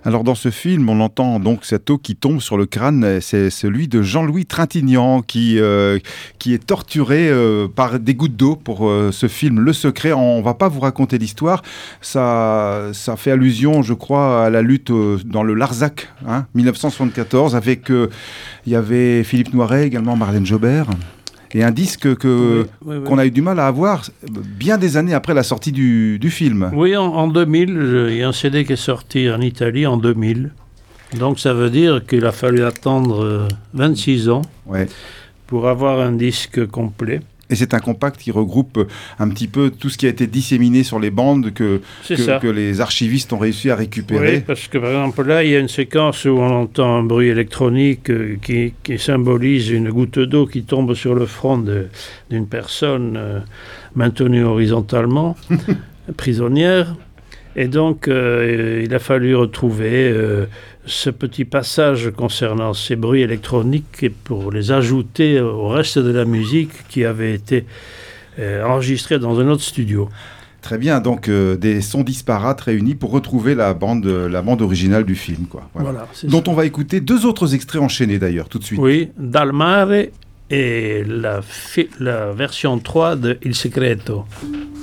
Alors dans ce film, on entend donc cette eau qui tombe sur le crâne, c'est celui de Jean-Louis Trintignant qui est torturé par des gouttes d'eau pour ce film Le Secret. On va pas vous raconter l'histoire, ça fait allusion, je crois, à la lutte dans le Larzac, 1974, avec il y avait Philippe Noiret, également Marlène Jobert. Et un disque qu'on a eu du mal à avoir bien des années après la sortie du film. Oui, en 2000, il y a un CD qui est sorti en Italie en 2000. Donc ça veut dire qu'il a fallu attendre 26 ans pour avoir un disque complet. Et c'est un compact qui regroupe un petit peu tout ce qui a été disséminé sur les bandes que les archivistes ont réussi à récupérer. Oui, parce que par exemple là, il y a une séquence où on entend un bruit électronique qui symbolise une goutte d'eau qui tombe sur le front d'une personne maintenue horizontalement, prisonnière. Et donc, il a fallu retrouver ce petit passage concernant ces bruits électroniques pour les ajouter au reste de la musique qui avait été enregistrée dans un autre studio. Très bien, donc des sons disparates réunis pour retrouver la bande originale du film, quoi. Voilà, dont on va écouter 2 autres extraits enchaînés d'ailleurs, tout de suite. Oui, Dal Mare et la version 3 de Il Secreto.